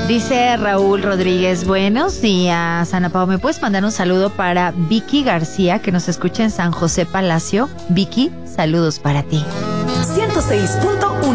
Dice Raúl Rodríguez, buenos días, Ana Pao, ¿me puedes mandar un saludo para Vicky García, que nos escucha en San José Palacio? Vicky, saludos para ti. 106.1